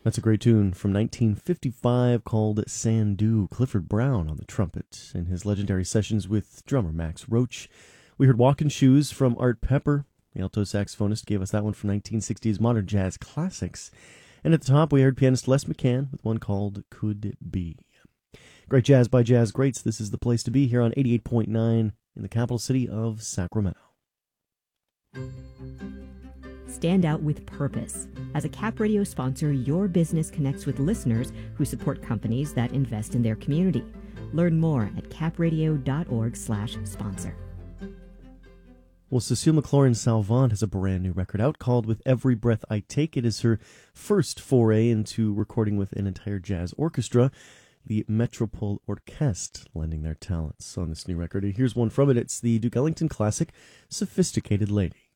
That's a great tune from 1955 called Sandu. Clifford Brown on the trumpet in his legendary sessions with drummer Max Roach. We heard Walkin' Shoes from Art Pepper. The alto saxophonist gave us that one from 1960s Modern Jazz Classics. And at the top, we heard pianist Les McCann with one called Could Be. Great jazz by jazz greats. This is the place to be here on 88.9 in the capital city of Sacramento. Stand out with purpose. As a Cap Radio sponsor, your business connects with listeners who support companies that invest in their community. Learn more at capradio.org/sponsor. Well, Cecile McLaurin-Salvant has a brand new record out called With Every Breath I Take. It is her first foray into recording with an entire jazz orchestra, the Metropole Orchestre, lending their talents on this new record. Here's one from it. It's the Duke Ellington classic, Sophisticated Lady.